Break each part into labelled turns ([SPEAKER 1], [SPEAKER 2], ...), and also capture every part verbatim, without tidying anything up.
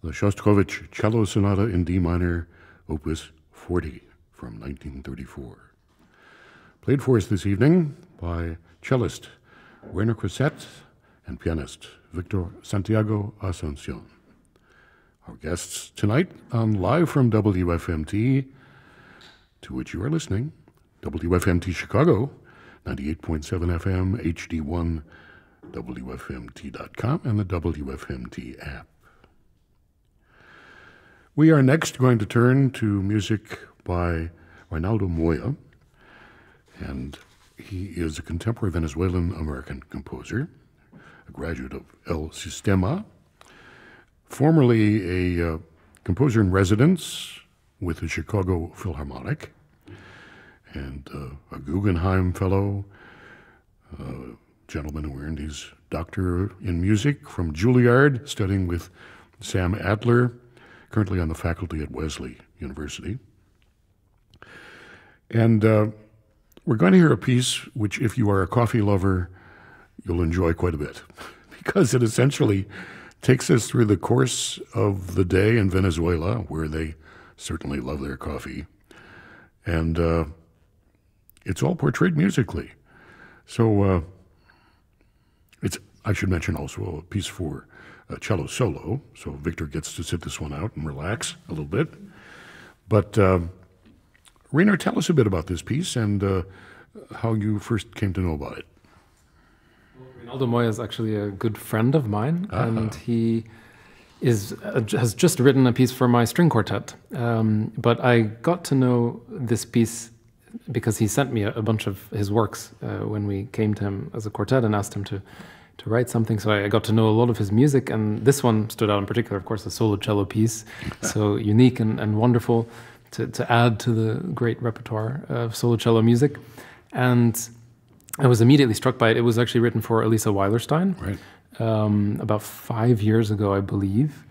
[SPEAKER 1] the Shostakovich Cello Sonata in D minor, Opus forty from nineteen thirty-four. Played for us this evening by cellist Werner Crosset and pianist Victor Santiago Asuncion. Our guests tonight on Live from W F M T, to which you are listening, W F M T Chicago, ninety-eight point seven F M, H D one, W F M T dot com, and the W F M T app. We are next going to turn to music by Reynaldo Moya, and he is a contemporary Venezuelan-American composer, a graduate of El Sistema, formerly a uh, composer in residence with the Chicago Philharmonic, and uh, a Guggenheim Fellow, a gentleman who earned his doctor in music from Juilliard, studying with Sam Adler, currently on the faculty at Wesley University. And uh, we're going to hear a piece which, if you are a coffee lover, you'll enjoy quite a bit, because it essentially takes us through the course of the day in Venezuela, where they certainly love their coffee. And uh, it's all portrayed musically. So uh, it's, I should mention also a piece for a cello solo, so Victor gets to sit this one out and relax a little bit. But uh, Rainer, tell us a bit about this piece and uh, how you first came to know about it.
[SPEAKER 2] Reynaldo Moya is actually a good friend of mine,
[SPEAKER 1] Ah.
[SPEAKER 2] and he is uh, has just written a piece for my string quartet. Um, but I got to know this piece because he sent me a, a bunch of his works uh, when we came to him as a quartet and asked him to to write something. So I got to know a lot of his music, and this one stood out in particular, of course, a solo cello piece, so unique and, and wonderful to, to add to the great repertoire of solo cello music. And I was immediately struck by it. It was actually written for Elisa Weilerstein,
[SPEAKER 1] Right.
[SPEAKER 2] um, about five years ago, I believe,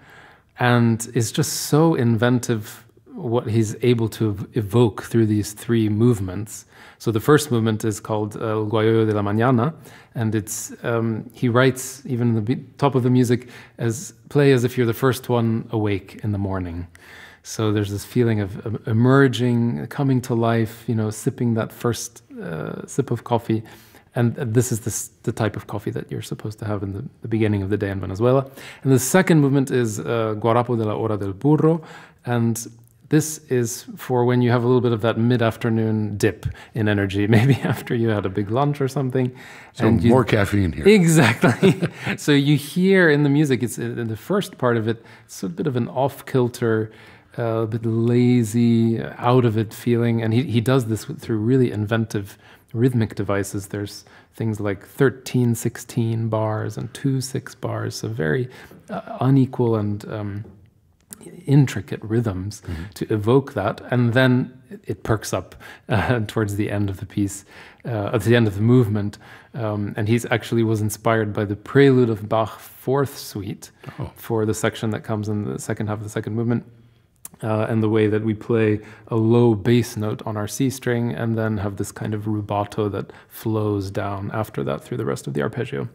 [SPEAKER 2] and it's just so inventive what he's able to evoke through these three movements. So the first movement is called El Guayoyo de la Mañana, and it's um, he writes, even in the be- top of the music, as play as if you're the first one awake in the morning. So there's this feeling of um, emerging, coming to life, you know, sipping that first uh, sip of coffee. And this is this, the type of coffee that you're supposed to have in the, the beginning of the day in Venezuela. And the second movement is uh, Guarapo de la Hora del Burro, and this is for when you have a little bit of that mid-afternoon dip in energy, maybe after you had a big lunch or something.
[SPEAKER 1] So
[SPEAKER 2] and you,
[SPEAKER 1] more caffeine here.
[SPEAKER 2] Exactly. So you hear in the music, it's in the first part of it, it's a bit of an off-kilter, uh, a bit lazy, out of it feeling. And he, he does this through really inventive rhythmic devices. There's things like thirteen sixteen bars and two six bars, so very uh, unequal and um, intricate rhythms mm-hmm. to evoke that, and then it perks up uh, towards the end of the piece, uh, at the end of the movement. Um, and he's actually was inspired by the prelude of Bach Fourth Suite oh. for the section that comes in the second half of the second movement, uh, and the way that we play a low bass note on our C string and then have this kind of rubato that flows down after that through the rest of the arpeggio.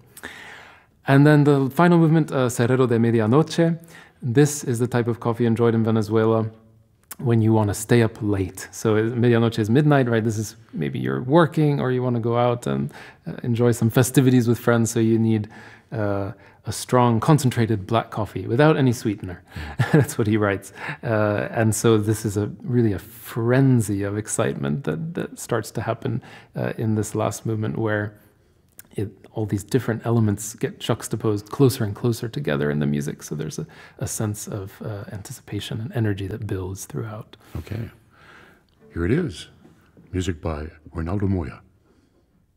[SPEAKER 2] And then the final movement, uh, Cerrero de Medianoche. This is the type of coffee enjoyed in Venezuela when you want to stay up late. So medianoche is midnight, right? This is maybe you're working or you want to go out and uh, enjoy some festivities with friends, so you need uh, a strong, concentrated black coffee without any sweetener. That's what he writes. Uh, and so this is a really a frenzy of excitement that, that starts to happen uh, in this last movement, where It, all these different elements get juxtaposed closer and closer together in the music. So there's a, a sense of uh, anticipation and energy that builds throughout.
[SPEAKER 1] Okay. Here it is. Music by Reynaldo Moya.